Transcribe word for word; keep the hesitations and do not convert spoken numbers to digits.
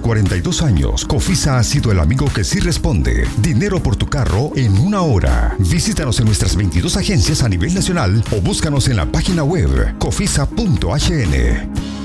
cuarenta y dos años, Cofisa ha sido el amigo que sí responde. Dinero por tu carro en una hora. Visítanos en nuestras veintidós agencias a nivel nacional o búscanos en la página web cofisa punto h n.